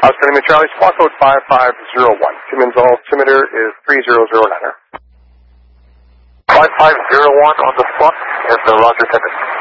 Outstanding Charlie, squawk code 5501. Timmins altimeter is 3009er. 5501 on the spot, and Roger Timmins.